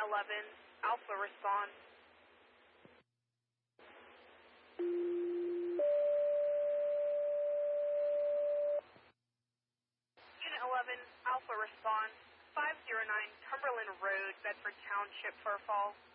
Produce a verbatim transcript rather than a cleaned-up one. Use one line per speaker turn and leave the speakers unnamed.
eleven, Alpha respond. Unit eleven, Alpha respond. five oh nine Cumberland Road, Bedford Township, Fur Falls.